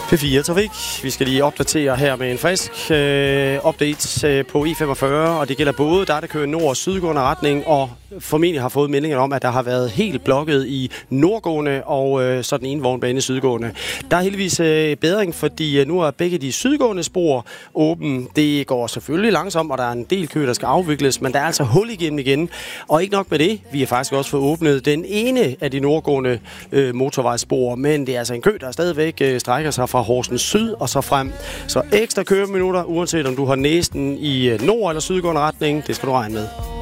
P4 Trafik. Vi skal lige opdatere her med en frisk update på E45, og det gælder både der kører nord- og sydgående retning, og formentlig har fået meldinger om, at der har været helt blokket i nordgående og så den ene vognbane sydgående. Der er heldigvis bedring, fordi nu er begge de sydgående spor åbne. Det går selvfølgelig langsomt, og der er en del kø, der skal afvikles, men der er altså hul igennem igen. Og ikke nok med det, vi har faktisk også fået åbnet den ene af de nordgående motorvejsspor, men det er altså en kø, der stadigvæk strækker sig fra Horsens Syd og så frem. Så ekstra køreminutter, uanset om du har næsten i nord- eller sydgående retning, det skal du regne med.